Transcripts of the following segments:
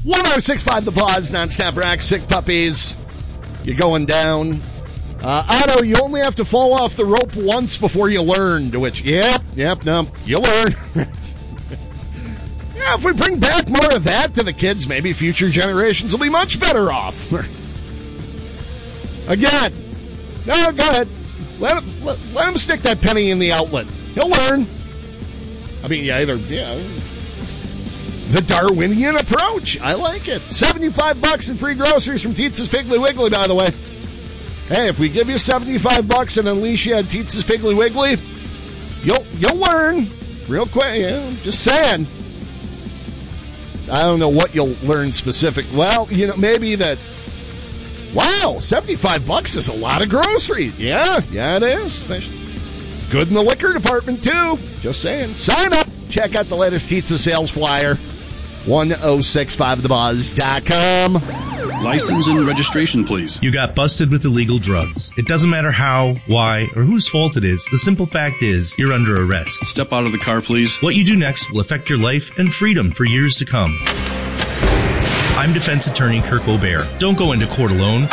1065 The Buzz, nonstop rack, sick puppies. You're going down. Otto, you only have to fall off the rope once before you learn, to which, no, you learn. Yeah, if we bring back more of that to the kids, maybe future generations will be much better off. Again, no, go ahead. Let him stick that penny in the outlet. He'll learn. I mean, the Darwinian approach. I like it. $75 in free groceries from Tietz's Piggly Wiggly, by the way. Hey, if we give you $75 and unleash you at Tietz's Piggly Wiggly, you'll learn real quick. Just saying. I don't know what you'll learn specific. Well, maybe that. Wow, $75 is a lot of groceries. Yeah, it is. Good in the liquor department too. Just saying. Sign up. Check out the latest Tietza sales flyer. 1065thebuzz.com. License and registration, please. You got busted with illegal drugs. It doesn't matter how, why, or whose fault it is. The simple fact is, you're under arrest. Step out of the car, please. What you do next will affect your life and freedom for years to come. I'm defense attorney Kirk O'Bear. Don't go into court alone.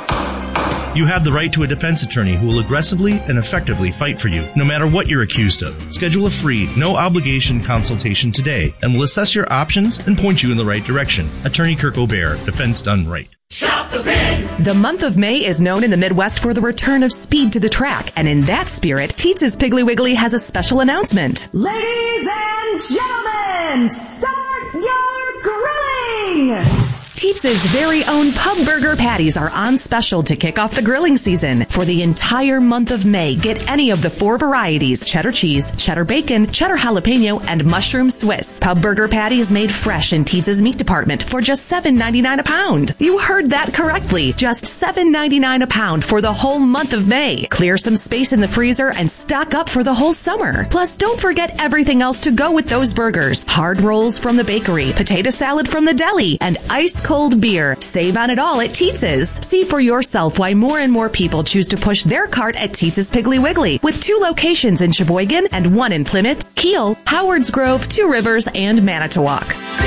You have the right to a defense attorney who will aggressively and effectively fight for you, no matter what you're accused of. Schedule a free, no-obligation consultation today, and we'll assess your options and point you in the right direction. Attorney Kirk O'Bear, defense done right. Shop the Pig! The month of May is known in the Midwest for the return of speed to the track, and in that spirit, Tietz's Piggly Wiggly has a special announcement. Ladies and gentlemen, start your grilling! Tietz's very own Pub Burger Patties are on special to kick off the grilling season. For the entire month of May, get any of the 4 varieties: cheddar cheese, cheddar bacon, cheddar jalapeno, and mushroom Swiss. Pub Burger Patties made fresh in Tietz's meat department for just $7.99 a pound. You heard that correctly. Just $7.99 a pound for the whole month of May. Clear some space in the freezer and stock up for the whole summer. Plus, don't forget everything else to go with those burgers. Hard rolls from the bakery, potato salad from the deli, and ice cold beer. Save on it all at Tietz's. See for yourself why more and more people choose to push their cart at Tietz's Piggly Wiggly, with 2 locations in Sheboygan and 1 in Plymouth, Kiel, Howards Grove, 2 Rivers, and Manitowoc.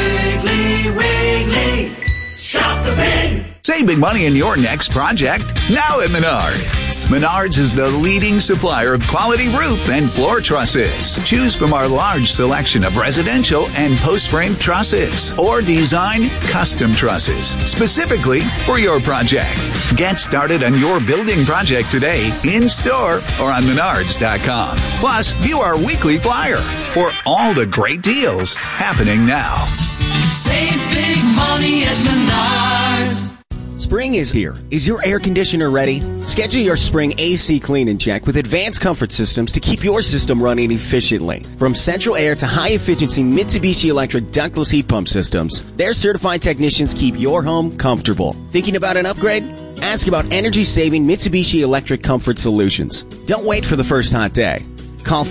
Piggly Wiggly, shop the pig! Save big money in your next project now at Menards. Menards is the leading supplier of quality roof and floor trusses. Choose from our large selection of residential and post-frame trusses, or design custom trusses specifically for your project. Get started on your building project today, in-store or on Menards.com. Plus, view our weekly flyer for all the great deals happening now. Save big money at Menards. Spring is here. Is your air conditioner ready? Schedule your spring AC clean and check with Advanced Comfort Systems to keep your system running efficiently. From central air to high-efficiency Mitsubishi Electric ductless heat pump systems, their certified technicians keep your home comfortable. Thinking about an upgrade? Ask about energy-saving Mitsubishi Electric Comfort Solutions. Don't wait for the first hot day. Call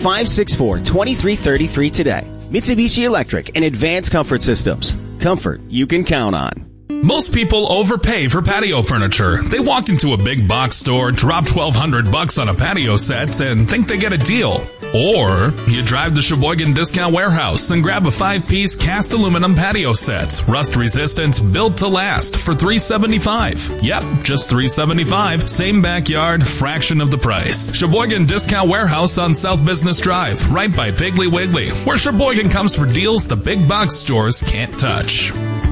564-2333 today. Mitsubishi Electric and Advanced Comfort Systems. Comfort you can count on. Most people overpay for patio furniture. They walk into a big box store, drop $1,200 on a patio set, and think they get a deal. Or you drive to Sheboygan Discount Warehouse and grab a 5-piece cast aluminum patio set, rust resistant, built to last, for $375. Yep, just $375. Same backyard, fraction of the price. Sheboygan Discount Warehouse on South Business Drive, right by Piggly Wiggly, where Sheboygan comes for deals the big box stores can't touch.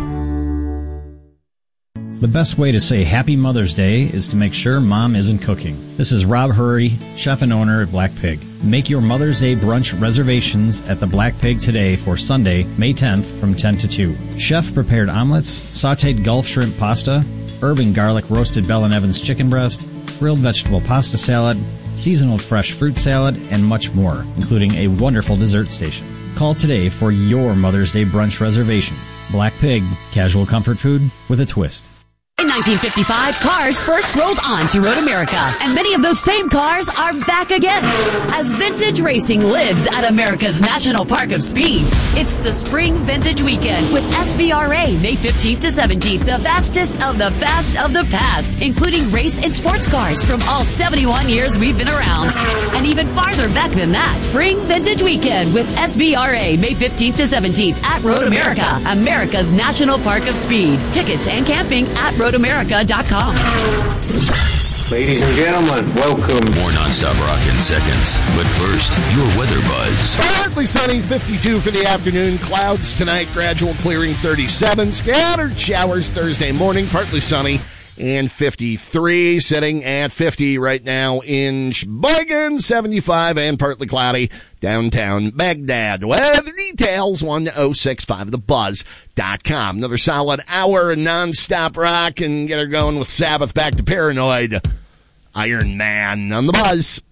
The best way to say Happy Mother's Day is to make sure Mom isn't cooking. This is Rob Hurry, chef and owner at Black Pig. Make your Mother's Day brunch reservations at the Black Pig today for Sunday, May 10th from 10 to 2. Chef-prepared omelets, sautéed Gulf shrimp pasta, herb and garlic roasted Bell & Evans chicken breast, grilled vegetable pasta salad, seasonal fresh fruit salad, and much more, including a wonderful dessert station. Call today for your Mother's Day brunch reservations. Black Pig, casual comfort food with a twist. In 1955, cars first rolled on to Road America, and many of those same cars are back again as vintage racing lives at America's National Park of Speed. It's the Spring Vintage Weekend with SVRA May 15th to 17th, the fastest of the fast of the past, including race and sports cars from all 71 years we've been around, and even farther back than that. Spring Vintage Weekend with SVRA May 15th to 17th at Road America, America's National Park of Speed. Tickets and camping at roadamerica.com. Ladies and gentlemen, welcome. More nonstop rock in seconds. But first, your weather buzz. Partly sunny, 52 for the afternoon. Clouds tonight, gradual clearing, 37. Scattered showers Thursday morning, partly sunny, and 53. Sitting at 50 right now in Sheboygan, 75 and partly cloudy. Downtown Baghdad. Weather details, 1065thebuzz.com. Another solid hour of nonstop rock and get her going with Sabbath back to Paranoid. Iron Man on the Buzz.